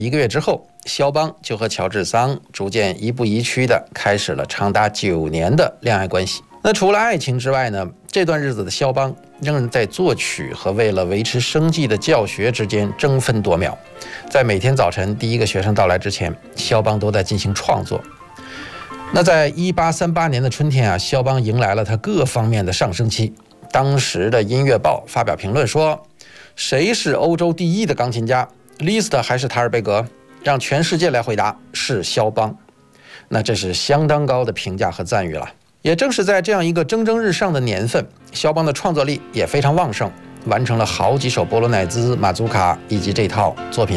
1个月之后，肖邦就和乔治桑逐渐一步一趋地开始了长达9年的恋爱关系。那除了爱情之外呢，这段日子的肖邦仍然在作曲和为了维持生计的教学之间争分夺秒。在每天早晨第一个学生到来之前，肖邦都在进行创作。那在1838年的春天啊，肖邦迎来了他各方面的上升期。当时的音乐报发表评论说，谁是欧洲第一的钢琴家，李斯特还是塔尔贝格？让全世界来回答，是肖邦。那这是相当高的评价和赞誉了。也正是在这样一个蒸蒸日上的年份，肖邦的创作力也非常旺盛，完成了好几首波罗乃兹、马祖卡以及这套作品